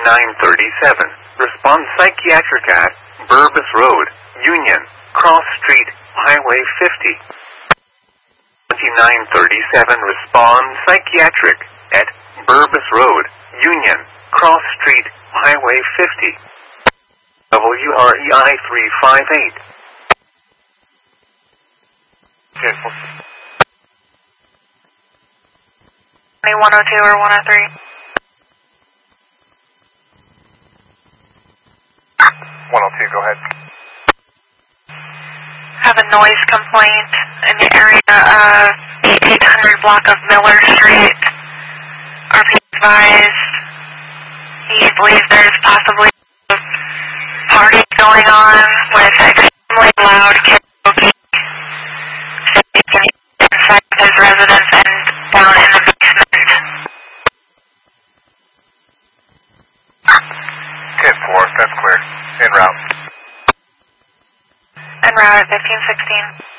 2937. Respond psychiatric at Burbus Road, Union, Cross Street, Highway 50. 2937. Respond psychiatric at Burbus Road, Union, Cross Street, Highway 50. WREI 358. Okay. 102 or 103? 102, go ahead. Have a noise complaint in the area of the 800 block of Miller Street. RP advised. He believes there's possibly a party going on with extremely loud karaoke. So he can hear inside his residence and down in the basement. Okay, 4, that's clear. En route. En route at 1516.